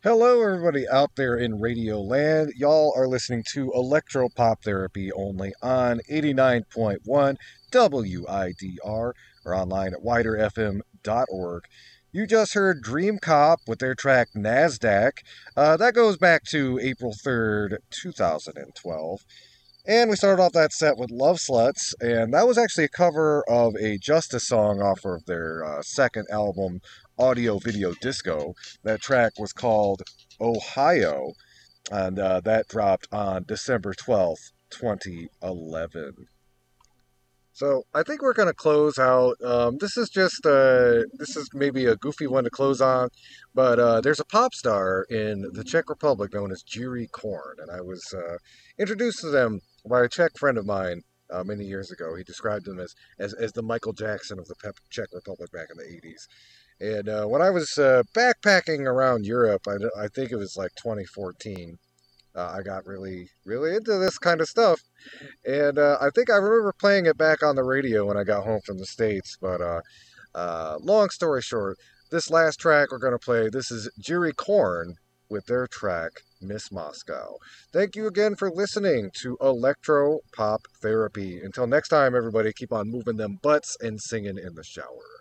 Hello, everybody out there in Radio Land. Y'all are listening to Electro Pop Therapy only on 89.1 WIDR or online at widerfm.org. You just heard Dream Cop with their track NASDAQ. That goes back to April 3rd, 2012. And we started off that set with Love Sluts, and that was actually a cover of a Justice song off of their second album, Audio Video Disco. That track was called Ohio, and that dropped on December 12th, 2011. So I think we're gonna close out. This is maybe a goofy one to close on, but there's a pop star in the Czech Republic known as Jiri Korn, and I was introduced to them by a Czech friend of mine many years ago. He described him as the Michael Jackson of the Czech Republic back in the '80s. And when I was backpacking around Europe, I think it was like 2014. I got really into this kind of stuff, and I think I remember playing it back on the radio when I got home from the States. But long story short, this last track we're going to play, this is Jiri Korn with their track Miss Moscow. Thank you again for listening to Electro Pop Therapy. Until next time, everybody, keep on moving them butts and singing in the shower.